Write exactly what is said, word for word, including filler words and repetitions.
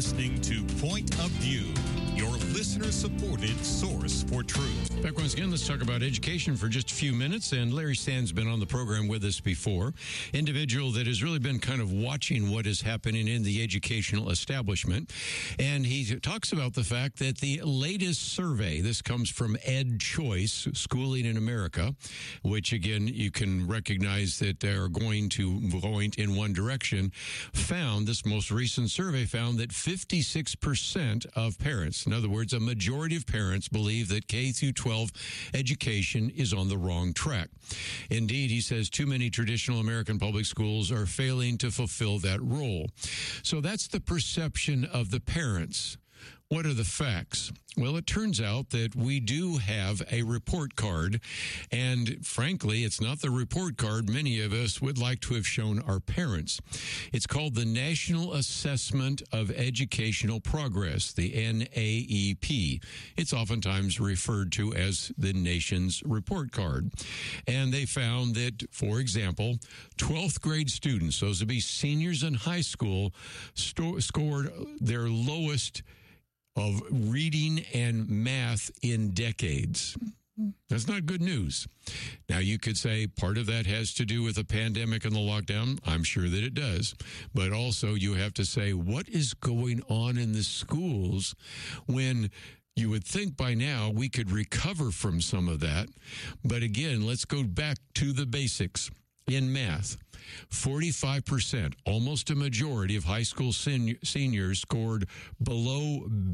listening to Point of View, your listener-supported source for truth. Back once again, let's talk about education for just a few minutes. And Larry Sand's been on the program with us before. Individual that has really been kind of watching what is happening in the educational establishment. And he talks about the fact that the latest survey, this comes from Ed Choice, Schooling in America, which again, you can recognize that they're going to point in one direction, found, this most recent survey found that fifty-six percent of parents, in other words, a majority of parents, believe that K through twelve education is on the wrong track. Indeed, he says too many traditional American public schools are failing to fulfill that role. So that's the perception of the parents. What are the facts? Well, it turns out that we do have a report card, and frankly, it's not the report card many of us would like to have shown our parents. It's called the National Assessment of Educational Progress, the N A E P. It's oftentimes referred to as the nation's report card. And they found that, for example, twelfth grade students, those would be seniors in high school, sto- scored their lowest of reading and math in decades. That's not good news. Now, you could say part of that has to do with the pandemic and the lockdown. I'm sure that it does. But also you have to say, what is going on in the schools when you would think by now we could recover from some of that? But again, let's go back to the basics. In math, forty-five percent, almost a majority of high school sen- seniors scored below